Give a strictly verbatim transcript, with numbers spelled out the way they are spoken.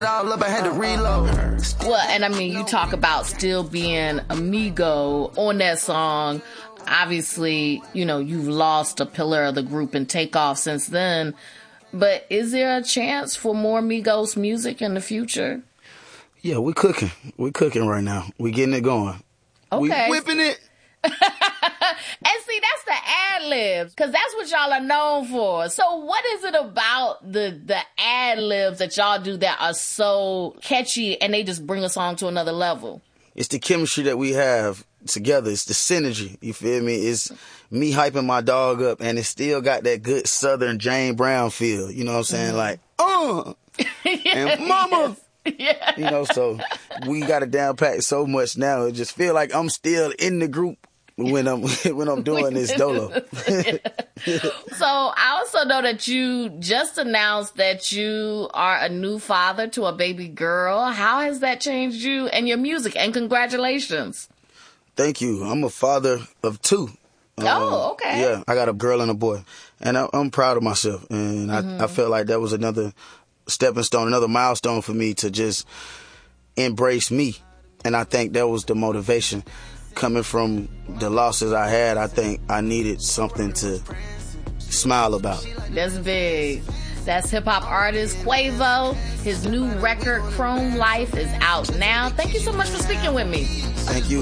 all up, I had to reload. Well, and I mean, you talk about still being amigo on that song. Obviously, you know, you've lost a pillar of the group and Takeoff since then. But is there a chance for more Migos music in the future? Yeah, we cooking. We cooking right now. We getting it going. Okay. We whipping it. And see, that's the ad-libs, because that's what y'all are known for. So what is it about the the ad-libs that y'all do that are so catchy and they just bring a song to another level? It's the chemistry that we have together. It's the synergy. You feel me? It's me hyping my dog up, and it still got that good Southern Jane Brown feel. You know what I'm saying? Mm-hmm. Like, uh, yes. And mama. Yeah. You know, so we got it down pat so much now. It just feel like I'm still in the group when I'm when I'm doing this dolo. So I also know that you just announced that you are a new father to a baby girl. How has that changed you and your music? And congratulations. Thank you. I'm a father of two. Oh, um, okay. Yeah, I got a girl and a boy, and I, I'm proud of myself. And mm-hmm. I, I felt like that was another stepping stone, another milestone for me to just embrace me. And I think that was the motivation. Coming from the losses I had, I think I needed something to smile about. That's big. That's hip-hop artist Quavo. His new record, Chrome Life, is out now. Thank you so much for speaking with me. Thank you.